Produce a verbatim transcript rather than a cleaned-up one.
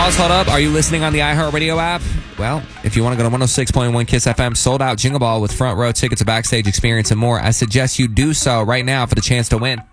Pause, hold up. Are you listening on the iHeartRadio app? Well, if you want to go to one oh six point one Kiss F M, sold out Jingle Ball with front row tickets, a backstage experience, and more, I suggest you do so right now for the chance to win.